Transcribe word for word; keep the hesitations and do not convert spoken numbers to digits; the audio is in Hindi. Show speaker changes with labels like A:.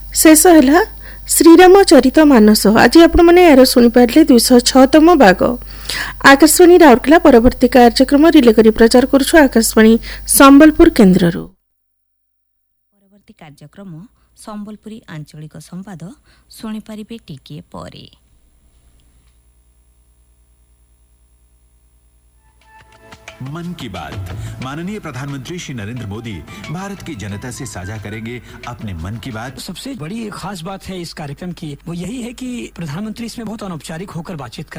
A: शेष है श्रीराम चरित मानस। आज आपण मैंने यार शुणिपारे दुईश छतम भाग। आकाशवाणी राउरकेला परवर्ती कार्यक्रम रिले करी प्रचार करुछु आकाशवाणी संबलपुर केन्द्र।
B: परवर्ती कार्यक्रम संबलपुरी आंचलिक संवाद शुणिपारे टिके परे।
C: मन की बात। माननीय प्रधानमंत्री श्री नरेंद्र मोदी भारत की जनता से साझा करेंगे अपने मन की बात।
D: सबसे बड़ी खास बात है इस कार्यक्रम की वो यही है कि प्रधानमंत्री इसमें बहुत अनौपचारिक होकर बातचीत कर